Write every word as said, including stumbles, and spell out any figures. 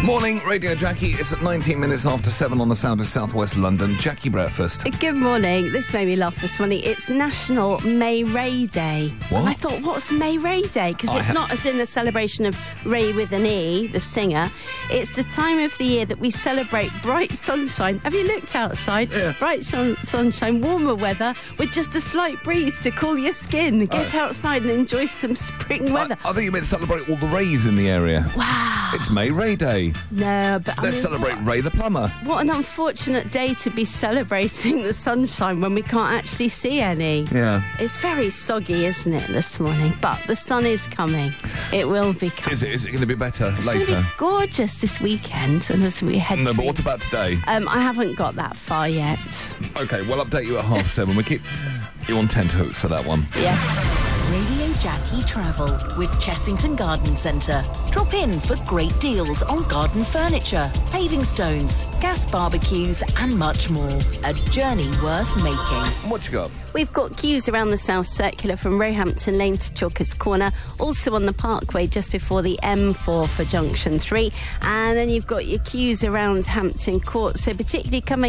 Morning, Radio Jackie. It's at nineteen minutes after seven on the Sound of South West London. Jackie Breakfast. Good morning. This made me laugh this morning. It's National May Ray Day. What? And I thought, what's May Ray Day? Because I it's ha- not as in a celebration of Ray with an E, the singer. It's the time of the year that we celebrate bright sunshine. Have you looked outside? Yeah. Bright sun- sunshine, warmer weather, with just a slight breeze to cool your skin. Get Oh. outside and enjoy some spring weather. I, I think you meant celebrate all the Rays in the area. Wow. It's May Ray Day. No, but I Let's mean, celebrate what- Ray the plumber. What an unfortunate day to be celebrating the sunshine when we can't actually see any. Yeah. It's very soggy, isn't it, this morning? But the sun is coming. It will be coming. Is it? Is it going to be better It's later? going to be gorgeous this weekend, and as we head No, but through- what about today? Um, I haven't got that far yet. Okay, we'll update you at half seven. We keep you on tenterhooks for that one. Yeah. Radio Jackie Travel with Chessington Garden Centre. Drop in for great deals on garden furniture, paving stones, gas barbecues and much more. A journey worth making. What you got? We've got queues around the South Circular from Roehampton Lane to Chalkers Corner, also on the Parkway just before the M four for Junction three, and then you've got your queues around Hampton Court, so particularly coming